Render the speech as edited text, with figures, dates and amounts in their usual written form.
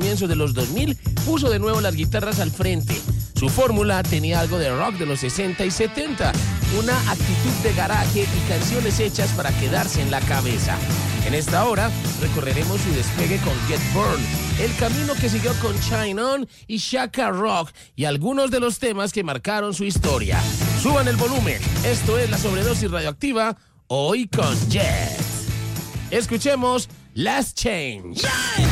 comienzos de los 2000 puso de nuevo las guitarras al frente. Su fórmula tenía algo de rock de los 60 y 70, una actitud de garaje y canciones hechas para quedarse en la cabeza. En esta hora recorreremos su despegue con Get Burned, el camino que siguió con Shine On y Shaka Rock y algunos de los temas que marcaron su historia. Suban el volumen, esto es La Sobredosis Radioactiva, hoy con Jet. Escuchemos Last Change.